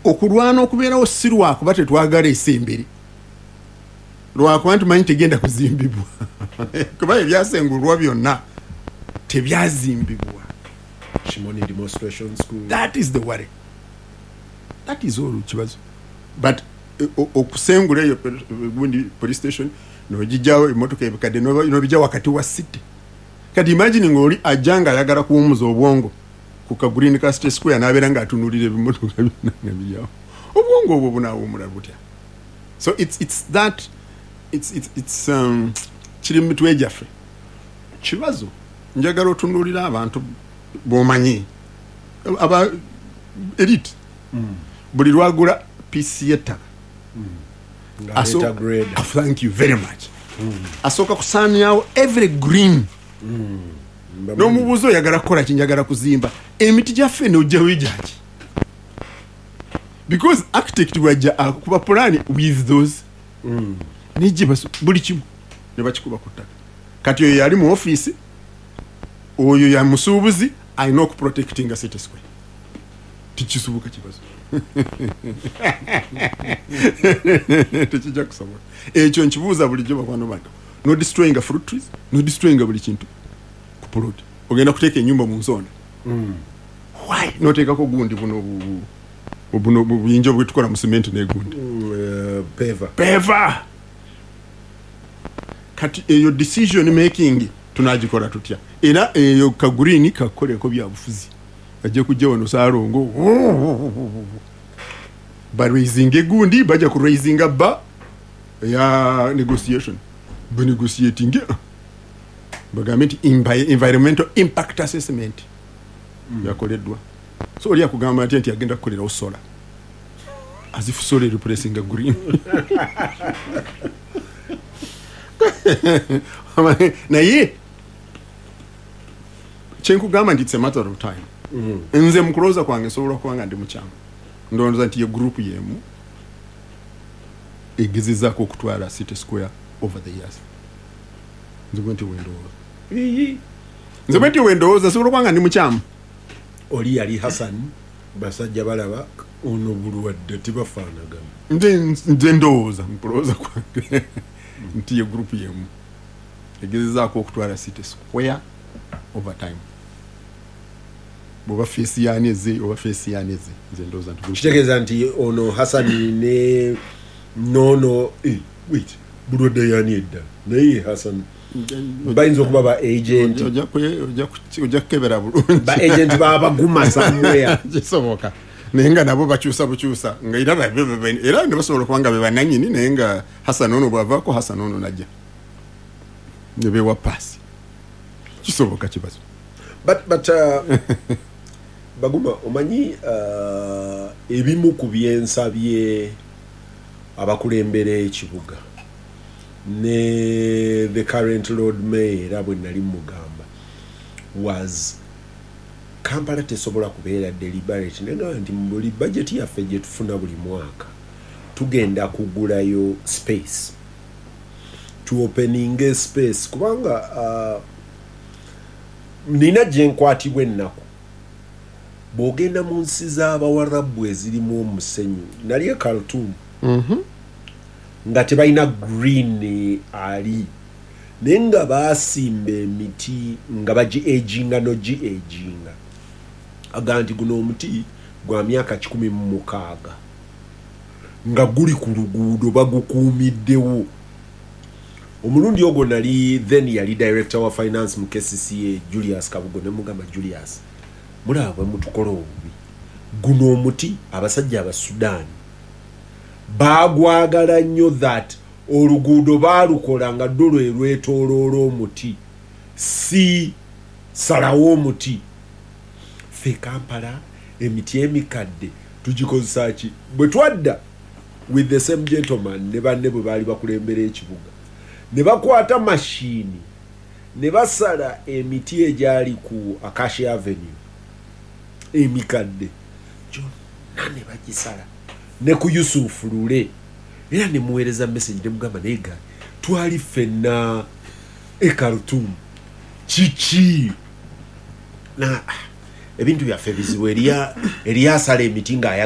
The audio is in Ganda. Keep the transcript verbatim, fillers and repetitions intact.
okulwana okubeerawo si lwakuba tetwagala esembere lwakuba ntumanyi tegenda kuzimbibwa kuba ebyasengulwa byonna tebyazimbibwa. Shimoni demonstration school. That is the worry. That is all kibazo. But okusengula eyo gundi police station nogijawo emotoka ebikadde nobijja wakati wa city. Kati imagine ngoli ajanga ayagala kuwumuza obwongo ku ka Green Castle Square nabeera nga atunulira ebimotoka byonna nabijjawo. Obwongo obwo bunaawumula butya. So it's it's that it's it's it's um kiri mitwe gyaffe. Kibazo njagala otunulira abantu bomanyi aba elite mm. buli lwagula P C yettaka mm. aso grade. Oh, thank you very much mm. asoka kusani yawo every green mm. no mubuzo yagala kola kinjagala kuzimba emiti gyaffe ne ojja wijaki because architect wajja kuba plan with those mm. niji baso buli kimu ne bakikuba kutaka kati yo yali mu office oyo ya musubuzi I know protecting a city square. Tichisubuka kibazo. Tichija kusaba. Ekyo nkibuuza bulijjo bakwano bantu. No destroying a fruit trees, no destroying buli kintu. Ku plot. Ogenda kuteeka ennyumba mu nzona. Mm. Why? No teeka ko gundi buno buno buyinjo bwetukola mu cement ne gundi. Uh, paver. Paver. Kati eyo decision making tunagikola tutya era eyo ka green kakoleko bya bufuzi aje kujja wano sarongo ba raising egundi baja ku raising ba ya negotiation ba negotiating bagamenti environmental impact assessment mm. yakoleddwa so oli akugamba ati enti agenda kukolera osola as if solar replacing a green na ye chenku gama it's a matter of time mm. nze mkuloza kwange sobola kwanga ndi mukyama ndonza nti ye group yemu egiziza ko kutwala city square over the years nze gwenti wendoza iyi nze gwenti wendoza sobola kwanga ndi mukyama oli yali Hassan basajja balaba ono bulwadde tibafaanaga nze nze ndoza mkuloza kwange nti ye group yemu egiziza ko kutwala city square over time boba face yaneze oba face yaneze nze ndoza nti kitegeza nti ono Hassan ne nono eh wait bulwadde yanedda naye Hassan bayinza okuba ba agent ojja ojja ojja kebera bulungi ba agent baba guma somewhere kisoboka nenga nabo bakyusa bukyusa nga ira era ne basobola kwanga be bananyini nenga Hassan ono bwavako Hassan ono najja nebe wa pass kisoboka kibazo but but uh, baguma omanyi uh, ebimu ku byensabye abakulembere ekibuga ne the current Lord Mayor abwe nali mugamba was Kampala tesobola kubeera deliberate nenga nti buli budget yaffe gye tufuna buli mwaka tugenda kugulayo space to opening a space kubanga uh, nina gye nkwatibwa ennaku bw'ogenda mu nsi z'Abawarabu ezirimu omusenyu nali e Khartoum mm-hmm. nga tebalina green ali naye nga baasimba emiti nga bagi-aginga nogi-aginga aga nti guno omuti gwa myaka kikumi mu mukaaga nga guli ku luguudo bagukuumiddewo. Omulundi ogwo nali then yali director wa finance mu K C C A Julius Kabugo ne mugamba Julius mulaba mutukola obubi guno omuti abasajja aba Sudan bagwagala nnyo that oluguudo baalukola nga ddolo erwetooloola omuti si salawo omuti fe Kampala emiti emikadde tugikozesa ki bwe twadda with the same gentleman ne banne bwe baali bakulembera ekibuga ne bakwata machine ne basala emiti egyali ku Acacia Avenue emikadde jonna ne bagisala ne ku Yusuf Lule era ne muweereza message ne mugamba nega twali fenna e Khartoum chichi na ebintu byaffe bizibu eriya eriya sala emiti nga